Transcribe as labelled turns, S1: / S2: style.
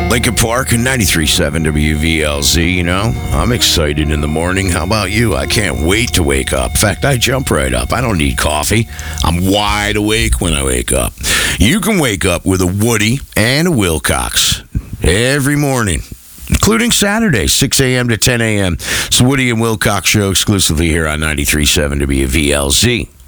S1: Lincoln Park and 93.7 WVLZ, you know, I'm excited in the morning. How about you? I can't wait to wake up. In fact, I jump right up. I don't need coffee. I'm wide awake when I wake up. You can wake up with a Woody and a Wilcox every morning, including Saturday, 6 a.m. to 10 a.m. It's the Woody and Wilcox Show exclusively here on 93.7 WVLZ.